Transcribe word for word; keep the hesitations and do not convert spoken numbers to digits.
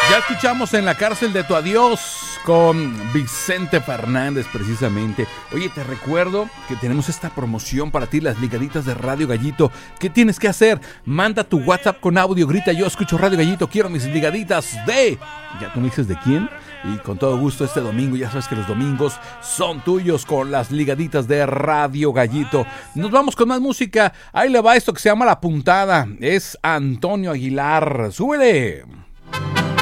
Ya escuchamos En la cárcel de tu adiós con Vicente Fernández precisamente. Oye, te recuerdo que tenemos esta promoción para ti, las ligaditas de Radio Gallito. ¿Qué tienes que hacer? Manda tu WhatsApp con audio, grita yo escucho Radio Gallito, quiero mis ligaditas de... Ya tú me dices de quién. Y con todo gusto este domingo, ya sabes que los domingos son tuyos con las ligaditas de Radio Gallito. Nos vamos con más música. Ahí le va esto que se llama La Puntada. Es Antonio Aguilar. ¡Súbele!